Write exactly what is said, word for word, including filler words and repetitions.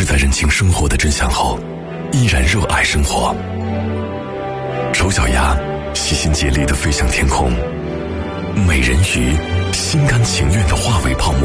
在认清生活的真相后，依然热爱生活。丑小鸭细心竭力地飞向天空，美人鱼心甘情愿地化为泡沫。